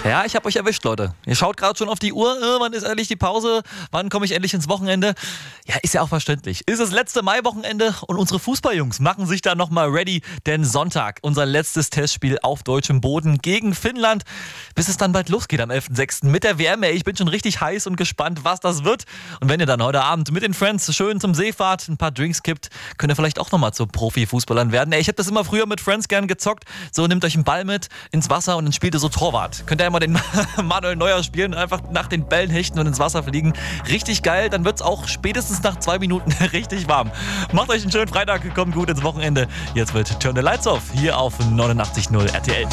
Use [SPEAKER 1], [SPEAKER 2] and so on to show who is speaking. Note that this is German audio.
[SPEAKER 1] Ja, ich habe euch erwischt, Leute. Ihr schaut gerade schon auf die Uhr. Wann ist endlich die Pause? Wann komme ich endlich ins Wochenende? Ja, ist ja auch verständlich. Ist das letzte Maiwochenende und unsere Fußballjungs machen sich da nochmal ready. Denn Sonntag, unser letztes Testspiel auf deutschem Boden gegen Finnland. Bis es dann bald losgeht am 11.06. mit der WM. Ich bin schon richtig heiß und gespannt, was das wird. Und wenn ihr dann heute Abend mit den Friends schön zum See fahrt, ein paar Drinks kippt, könnt ihr vielleicht auch nochmal zu Profifußballern werden. Ich habe das immer früher mit Friends gern gezockt. So, nehmt euch einen Ball mit ins Wasser und dann spielt ihr so Torwart. Könnt ihr mal den Manuel Neuer spielen, einfach nach den Bällen hechten und ins Wasser fliegen. Richtig geil, dann wird es auch spätestens nach 2 Minuten richtig warm. Macht euch einen schönen Freitag, kommt gut ins Wochenende. Jetzt wird Turn the Lights Off hier auf 89.0 RTL.